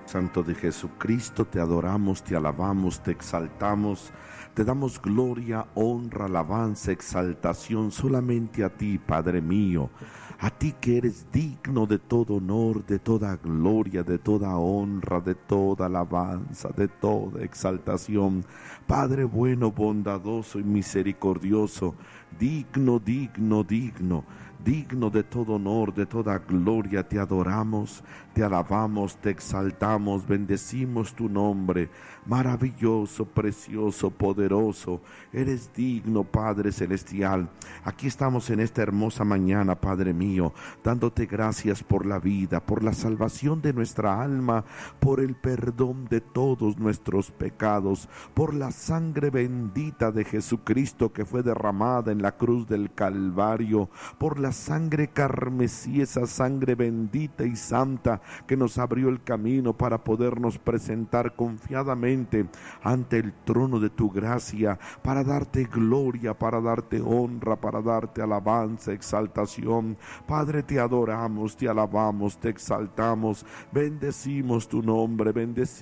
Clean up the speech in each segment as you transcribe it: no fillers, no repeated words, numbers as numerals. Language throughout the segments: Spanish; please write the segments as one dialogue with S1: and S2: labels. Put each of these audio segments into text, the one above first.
S1: Santo de Jesucristo, te adoramos, te alabamos, te exaltamos, te damos gloria, honra, alabanza, exaltación solamente a ti, Padre mío, a ti que eres digno de todo honor, de toda gloria, de toda honra, de toda alabanza, de toda exaltación. Padre bueno, bondadoso y misericordioso, digno, digno, digno, digno de todo honor, de toda gloria, te adoramos, te alabamos, te exaltamos, bendecimos tu nombre, maravilloso, precioso, poderoso, eres digno, Padre celestial. Aquí estamos en esta hermosa mañana, Padre mío, dándote gracias por la vida, por la salvación de nuestra alma, por el perdón de todos nuestros pecados, por la sangre bendita de Jesucristo que fue derramada en la cruz del Calvario, por la sangre carmesí, esa sangre bendita y santa que nos abrió el camino para podernos presentar confiadamente ante el trono de tu gracia, para darte gloria, para darte honra, para darte alabanza, exaltación. Padre, te adoramos, te alabamos, te exaltamos, bendecimos tu nombre,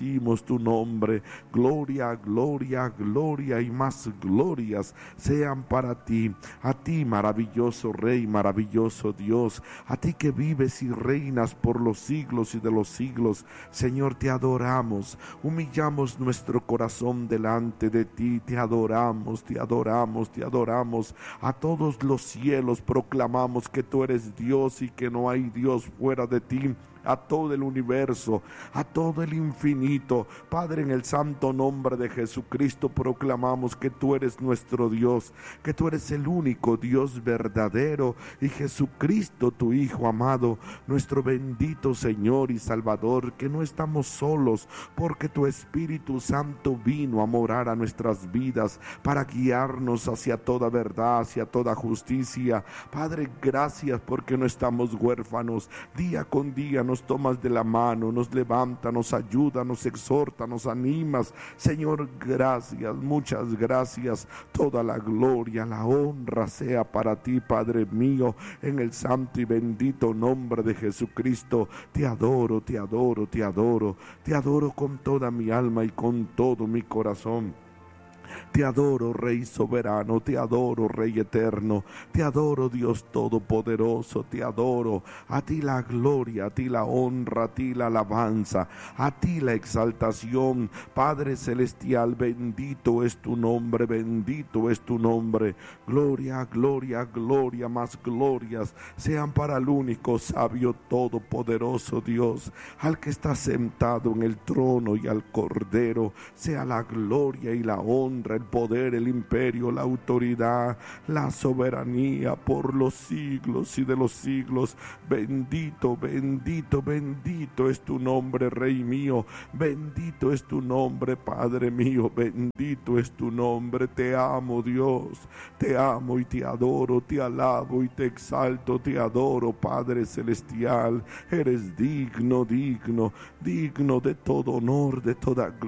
S1: gloria, gloria, gloria y más glorias sean para ti, a ti maravilloso Rey, maravilloso Dios, a ti que vives y reinas por los siglos y de los siglos. Señor, te adoramos, humillamos nuestro corazón delante de ti, te adoramos, te adoramos, te adoramos. A todos los cielos proclamamos que tú eres Dios y que no hay Dios fuera de ti. A todo el universo, a todo el infinito, Padre, en el santo nombre de Jesucristo proclamamos que tú eres nuestro Dios, que tú eres el único Dios verdadero y Jesucristo, tu Hijo amado, nuestro bendito Señor y Salvador, que no estamos solos porque tu Espíritu Santo vino a morar a nuestras vidas para guiarnos hacia toda verdad, hacia toda justicia. Padre, gracias porque no estamos huérfanos. Día con día nos tomas de la mano, nos levanta, nos ayuda, nos exhorta, nos animas. Señor, gracias, muchas gracias. Toda la gloria, la honra sea para ti, Padre mío, en el santo y bendito nombre de Jesucristo. Te adoro, te adoro, te adoro, te adoro con toda mi alma y con todo mi corazón. Te adoro, Rey soberano, te adoro, Rey eterno, te adoro, Dios todopoderoso, te adoro. A ti la gloria, a ti la honra, a ti la alabanza, a ti la exaltación. Padre celestial, bendito es tu nombre, bendito es tu nombre. Gloria, gloria, gloria, más glorias sean para el único sabio todopoderoso Dios, al que está sentado en el trono y al Cordero. Sea la gloria y la honra, el poder, el imperio, la autoridad, la soberanía por los siglos y de los siglos. Bendito, bendito, bendito es tu nombre, Rey mío. Bendito es tu nombre, Padre mío. Bendito es tu nombre. Te amo, Dios. Te amo y te adoro, te alabo y te exalto, te adoro, Padre celestial. Eres digno, digno, digno de todo honor, de toda gloria.